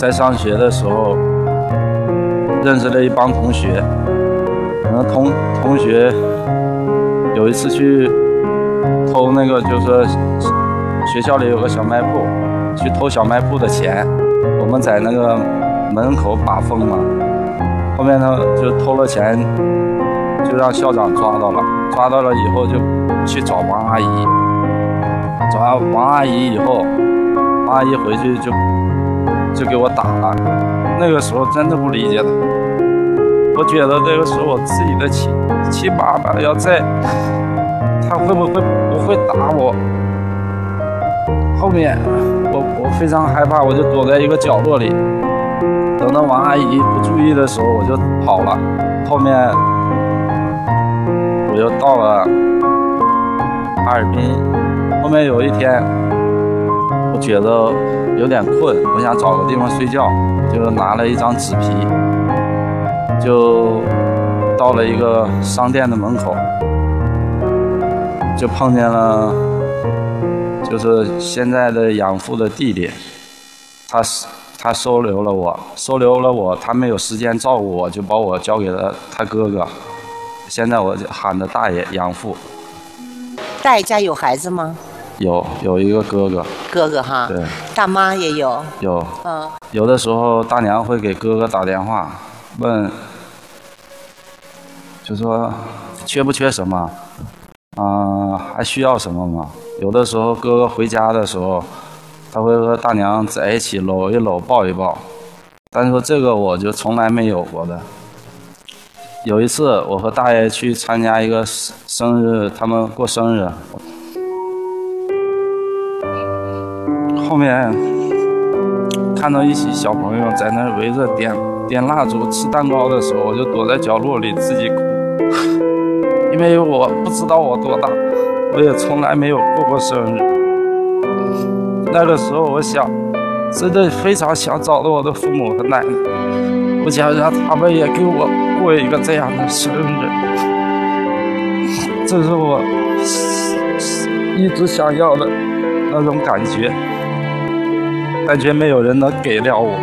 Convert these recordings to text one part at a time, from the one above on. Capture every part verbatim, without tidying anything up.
在上学的时候认识了一帮同学，然后同同学有一次去偷那个，就是学校里有个小卖部，去偷小卖部的钱，我们在那个门口把风嘛，后面呢就偷了钱，就让校长抓到了，抓到了以后就去找王阿姨，找王阿姨以后，王阿姨回去就就给我打了，那个时候真的不理解的，我觉得那个时候我自己的亲亲爸爸要在，他会不会不会打我？后面我我非常害怕，我就躲在一个角落里，等到王阿姨不注意的时候，我就跑了。后面我又到了哈尔滨，后面有一天，我觉得有点困，我想找个地方睡觉，就拿了一张纸皮，就到了一个商店的门口，就碰见了就是现在的养父的弟弟，他他收留了我，收留了我，他没有时间照顾我，就把我交给了他哥哥，现在我就喊的大爷养父。 大爷家有孩子吗？ 有有一个哥哥。 哥哥哈。 对。 大妈也有。 有。 嗯。 有的时候大娘会给哥哥打电话，问，就说缺不缺什么，啊、呃，还需要什么吗？有的时候哥哥回家的时候，他会和大娘在一起搂一搂抱一抱，但是说这个我就从来没有过的。有一次我和大爷去参加一个生日，他们过生日，后面看到一起小朋友在那围着点点蜡烛吃蛋糕的时候，我就躲在角落里自己哭，因为我不知道我多大，我也从来没有过过生日。那个时候我想，真的非常想找到我的父母和奶奶，我想让他们也给我过一个这样的生日，这是我一直想要的那种感觉，但却没有人能给了我。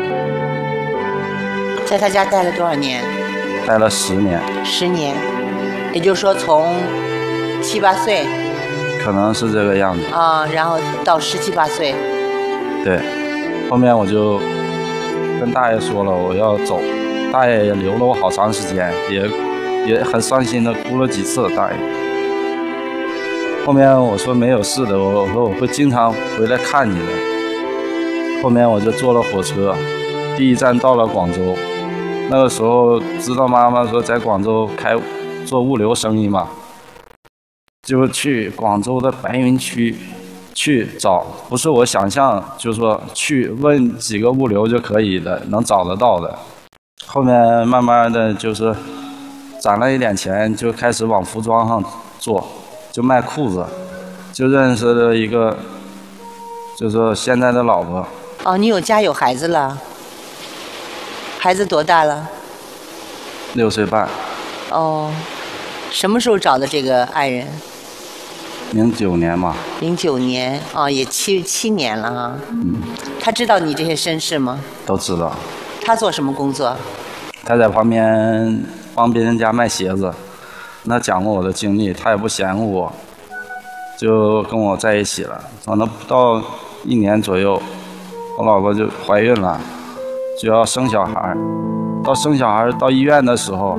在他家待了多少年？ 待了十年。 十年，也就是说从七八岁。 可能是这个样子啊，然后到十七八岁。 对，后面我就跟大爷说了我要走，大爷也留了我好长时间，也也很伤心的哭了几次。大爷，后面我说没有事的，我我说我会经常回来看你的。后面我就坐了火车，第一站到了广州。那个时候知道妈妈说在广州开做物流生意嘛。就去广州的白云区去找，不是我想象，就是说去问几个物流就可以的，能找得到的。后面慢慢的就是攒了一点钱，就开始往服装上做，就卖裤子，就认识了一个，就是说现在的老婆。 哦，你有家有孩子了？孩子多大了？ 六岁半。 哦，什么时候找的这个爱人？ 零九年嘛。 零九年，哦，也七七年了哈。 嗯。 他知道你这些身世吗？ 都知道。 他做什么工作？他在旁边帮别人家卖鞋子。他讲过我的经历，他也不嫌我，就跟我在一起了。可能不到一年左右，我老婆就怀孕了，就要生小孩。到生小孩到医院的时候，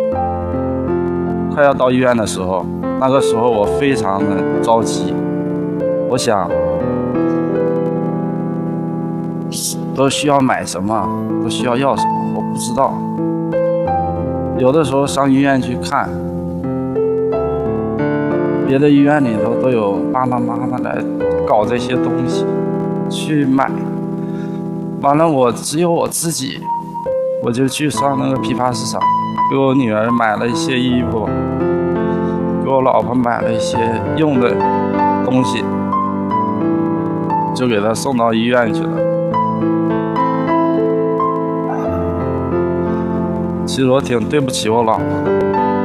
快要到医院的时候。那个时候我非常的着急，我想都需要买什么，都需要要什么，我不知道。有的时候上医院去看，别的医院里头都有爸爸妈妈来搞这些东西去买，完了我只有我自己，我就去上那个批发市场，给我女儿买了一些衣服，给我老婆买了一些用的东西，就给她送到医院去了。其实我挺对不起我老婆的。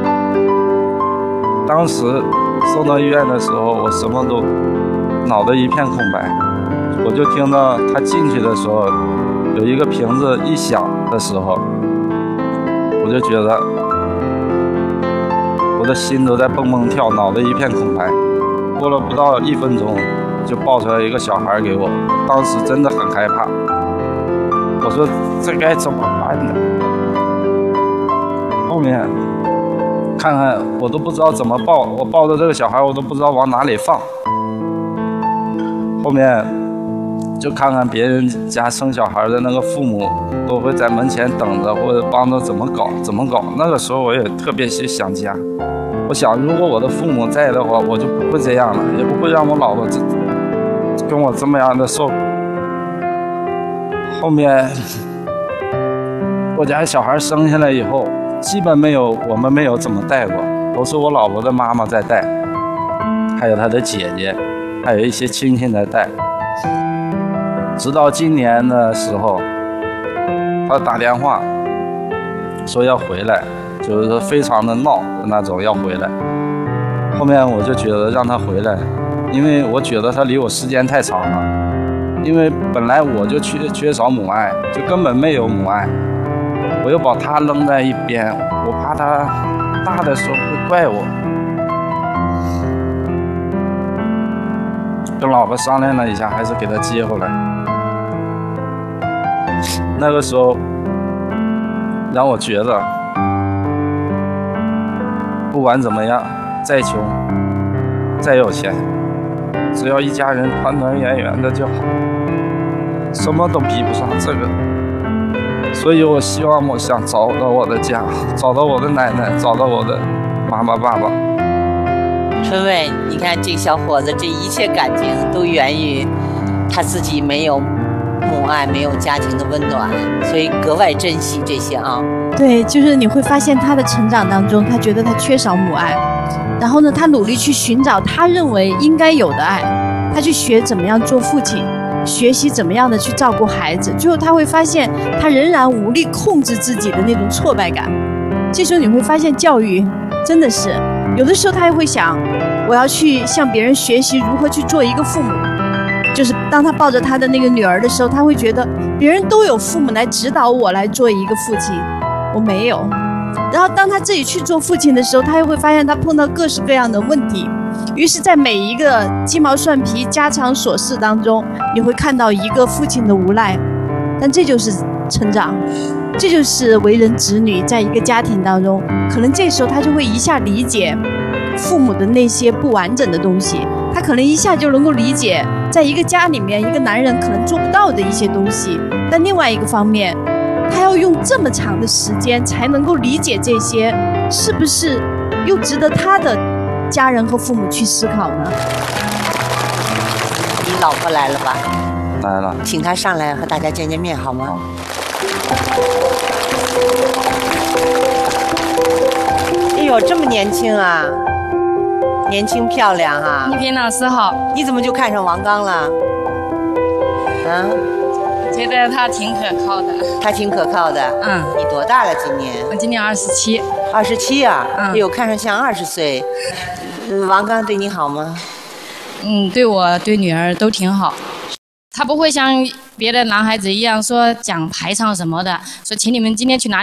当时送到医院的时候，我什么都脑袋一片空白，我就听到她进去的时候， 有一个瓶子一响的时候，我就觉得我的心都在蹦蹦跳，脑袋一片空白。过了不到一分钟，就抱出来一个小孩给我，当时真的很害怕。我说这该怎么办呢？后面看看我都不知道怎么抱，我抱着这个小孩我都不知道往哪里放。后面就看看别人家生小孩的那个父母都会在门前等着，或者帮着怎么搞怎么搞。那个时候我也特别想家，我想如果我的父母在的话，我就不会这样了，也不会让我老婆这跟我这么样的受苦。后面我家小孩生下来以后，基本没有我们没有怎么带过，都是我老婆的妈妈在带，还有她的姐姐，还有一些亲戚在带。直到今年的时候，他打电话说要回来，就是说非常的闹的那种要回来。后面我就觉得让他回来，因为我觉得他离我时间太长了，因为本来我就缺缺少母爱，就根本没有母爱，我又把他扔在一边，我怕他大的时候会怪我。跟老婆商量了一下，还是给他接回来。那个时候让我觉得不管怎么样，再穷再有钱，只要一家人团团圆圆的就好，什么都比不上这个。所以我希望我想找到我的家，找到我的奶奶，找到我的妈妈爸爸。 春伟，你看这个小伙子，这一切感情都源于他自己没有母爱，没有家庭的温暖，所以格外珍惜这些啊。 对，就是你会发现他的成长当中，他觉得他缺少母爱，然后呢，他努力去寻找他认为应该有的爱，他去学怎么样做父亲，学习怎么样的去照顾孩子，最后他会发现他仍然无力控制自己的那种挫败感。这时候你会发现教育真的是有的时候他也会想，我要去向别人学习如何去做一个父母。就是当他抱着他的那个女儿的时候，他会觉得别人都有父母来指导我来做一个父亲，我没有。然后当他自己去做父亲的时候，他又会发现他碰到各式各样的问题，于是在每一个鸡毛蒜皮家常琐事当中，你会看到一个父亲的无奈。但这就是成长，这就是为人子女在一个家庭当中，可能这时候他就会一下理解父母的那些不完整的东西，他可能一下就能够理解在一个家里面一个男人可能做不到的一些东西。但另外一个方面，他要用这么长的时间才能够理解这些，是不是又值得他的家人和父母去思考呢？ 你老婆来了吧？ 来了， 请她上来和大家见见面好吗？哎呦，这么年轻啊，年轻漂亮啊！ 一平老师好。 你怎么就看上王刚了？啊？ 觉得他挺可靠的。 他挺可靠的。 嗯。 你多大了？今年？ 我今年二十七。 二十七啊？ 嗯。 哎呦，看上像二十岁。嗯，王刚对你好吗？ 嗯，对我对女儿都挺好。他不会像别的男孩子一样说讲排场什么的，说请你们今天去哪里。